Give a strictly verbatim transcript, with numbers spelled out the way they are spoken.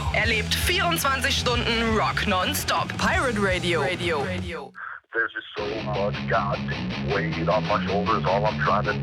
Erlebt vierundzwanzig Stunden Rock nonstop. Pirate Radio. Radio. There's just so much goddamn weight on my shoulders. All I'm trying to